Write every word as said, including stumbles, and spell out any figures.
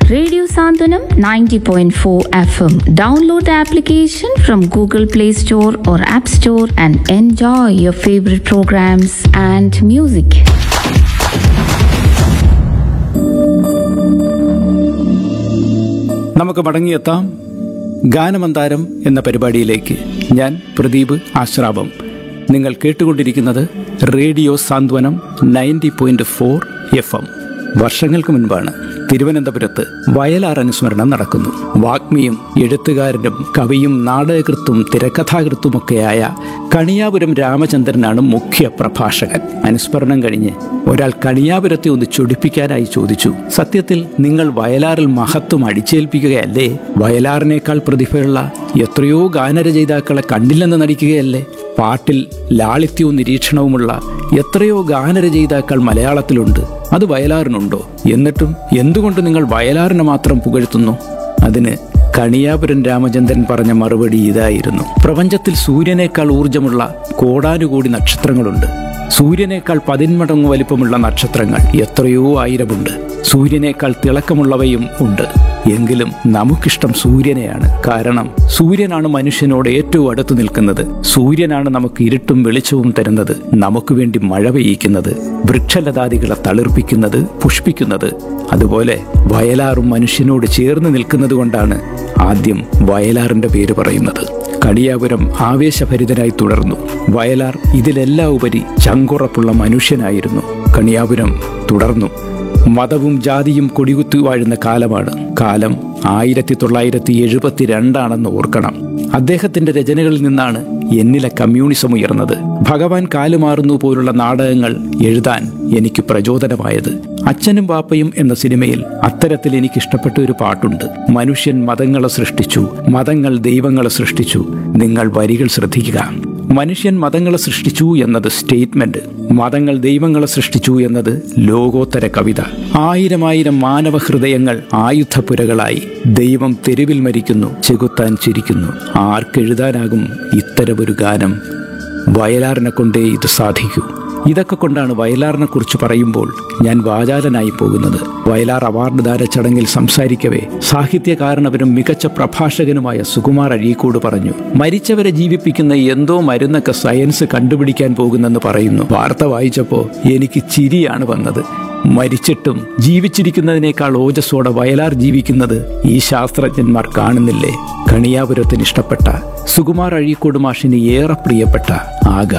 Radio Sandhanam ninety point four F M. Download the application from Google Play Store or App Store and enjoy your favorite programs and music. നമുക്ക് മടങ്ങിയെത്താം ഗാനമന്താരം എന്ന പരിപാടിയിലേക്ക്. ഞാൻ പ്രദീപ് ആശ്രാപം. നിങ്ങൾ കേട്ടുകൊണ്ടിരിക്കുന്നത് radio സാന്ത്വനം ninety point four F M. വർഷങ്ങൾക്ക് മുൻപാണ് തിരുവനന്തപുരത്ത് വയലാർ അനുസ്മരണം നടക്കുന്നു. വാഗ്മിയും എഴുത്തുകാരനും കവിയും നാടകകൃത്തും തിരക്കഥാകൃത്തുമൊക്കെയായ കണിയാപുരം രാമചന്ദ്രനാണ് മുഖ്യ പ്രഭാഷകൻ. അനുസ്മരണം കഴിഞ്ഞ് ഒരാൾ കണിയാപുരത്തെ ഒന്ന് ചൊടിപ്പിക്കാനായി ചോദിച്ചു, സത്യത്തിൽ നിങ്ങൾ വയലാറിൽ മഹത്വം അടിച്ചേൽപ്പിക്കുകയല്ലേ? വയലാറിനേക്കാൾ പ്രതിഭയുള്ള എത്രയോ ഗാനരചയിതാക്കളെ കണ്ടില്ലെന്ന് നടിക്കുകയല്ലേ? പാട്ടിൽ ലാളിത്യവും നിരീക്ഷണവുമുള്ള എത്രയോ ഗാനരചയിതാക്കൾ മലയാളത്തിലുണ്ട്. അത് വയലാറിനുണ്ടോ? എന്നിട്ടും എന്തുകൊണ്ട് നിങ്ങൾ വയലാറിനെ മാത്രം പുകഴ്ത്തുന്നു? അതിന് കണിയാപുരം രാമചന്ദ്രൻ പറഞ്ഞ മറുപടി ഇതായിരുന്നു: പ്രപഞ്ചത്തിൽ സൂര്യനേക്കാൾ ഊർജമുള്ള കോടാനുകോടി നക്ഷത്രങ്ങളുണ്ട്. സൂര്യനേക്കാൾ പതിന്മടങ്ങ് വലിപ്പമുള്ള നക്ഷത്രങ്ങൾ എത്രയോ ആയിരമുണ്ട്. സൂര്യനേക്കാൾ തിളക്കമുള്ളവയും ഉണ്ട്. എങ്കിലും നമുക്കിഷ്ടം സൂര്യനെയാണ്. കാരണം സൂര്യനാണ് മനുഷ്യനോട് ഏറ്റവും അടുത്ത് നിൽക്കുന്നത്. സൂര്യനാണ് നമുക്ക് ഇരുട്ടും വെളിച്ചവും തരുന്നത്, നമുക്ക് വേണ്ടി മഴ പെയ്യിക്കുന്നത്, വൃക്ഷലതാദികളെ തളിർപ്പിക്കുന്നത്, പുഷ്പിക്കുന്നത്. അതുപോലെ വയലാറും മനുഷ്യനോട് ചേർന്ന് നിൽക്കുന്നത് കൊണ്ടാണ് ആദ്യം വയലാറിന്റെ പേര് പറയുന്നത്. കണിയാപുരം ആവേശഭരിതനായി തുടർന്നു. വയലാർ ഇതിലെല്ലാം ഉപരി ചങ്കുറപ്പുള്ള മനുഷ്യനായിരുന്നു. കണിയാപുരം തുടർന്നു. മതവും ജാതിയും കൊടികുത്തി വാഴുന്ന കാലമാണ്. കാലം ആയിരത്തി തൊള്ളായിരത്തി എഴുപത്തി രണ്ടാണെന്ന് ഓർക്കണം. അദ്ദേഹത്തിന്റെ രചനകളിൽ നിന്നാണ് എന്നിലെ കമ്മ്യൂണിസം ഉയർന്നത്. ഭഗവാൻ കാലുമാറുന്നു പോലുള്ള നാടകങ്ങൾ എഴുതാൻ എനിക്ക് പ്രചോദനമായത്. അച്ഛനും പാപ്പയും എന്ന സിനിമയിൽ അത്തരത്തിൽ എനിക്കിഷ്ടപ്പെട്ട ഒരു പാട്ടുണ്ട്. മനുഷ്യൻ മതങ്ങളെ സൃഷ്ടിച്ചു, മതങ്ങൾ ദൈവങ്ങളെ സൃഷ്ടിച്ചു. നിങ്ങൾ വരികൾ ശ്രദ്ധിക്കുക. മനുഷ്യൻ മതങ്ങളെ സൃഷ്ടിച്ചു എന്നത് സ്റ്റേറ്റ്മെന്റ്, മതങ്ങൾ ദൈവങ്ങളെ സൃഷ്ടിച്ചു എന്നത് ലോകോത്തര കവിത. ആയിരം ആയിരം മാനവ ഹൃദയങ്ങൾ ആയുധപുരകളായി. ദൈവം തെരുവിൽ മരിക്കുന്നു, ചെകുത്താൻ ചിരിക്കുന്നു. ആർക്കെഴുതാനാകും ഇത്തരമൊരു ഗാനം? വയലാറിനെ കൊണ്ടേ ഇത് സാധിക്കൂ. ഇതൊക്കെ കൊണ്ടാണ് വയലാറിനെ കുറിച്ച് പറയുമ്പോൾ ഞാൻ വാചാലനായി പോകുന്നത്. വയലാർ അവാർഡ് ദാന ചടങ്ങിൽ സംസാരിക്കവേ സാഹിത്യകാരനവരും മികച്ച പ്രഭാഷകനുമായ സുകുമാർ അഴീക്കോട് പറഞ്ഞു, മരിച്ചവരെ ജീവിപ്പിക്കുന്ന എന്തോ മരുന്നൊക്കെ സയൻസ് കണ്ടുപിടിക്കാൻ പോകുന്നെന്ന് പറയുന്നു. വാർത്ത വായിച്ചപ്പോൾ എനിക്ക് ചിരിയാണ് വന്നത്. മരിച്ചിട്ടും ജീവിച്ചിരിക്കുന്നതിനേക്കാൾ ഓജസ്സോടെ വയലാർ ജീവിക്കുന്നത് ഈ ശാസ്ത്രജ്ഞന്മാർ കാണുന്നില്ലേ? കണിയാപുരത്തിന് ഇഷ്ടപ്പെട്ട സുകുമാർ അഴീക്കോട് മാഷിന് ഏറെ പ്രിയപ്പെട്ട ആ